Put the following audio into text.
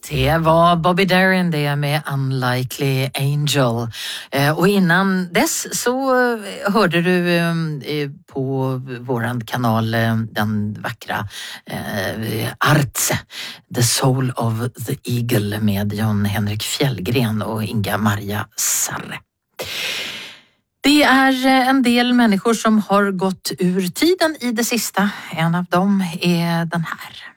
Det var Bobby Darin det med Unlikely Angel. Och innan dess så hörde du på våran kanal den vackra Artse, The Soul of the Eagle med John Henrik Fjällgren och Inga Maria Sarre. Det är en del människor som har gått ur tiden i det sista. En av dem är den här.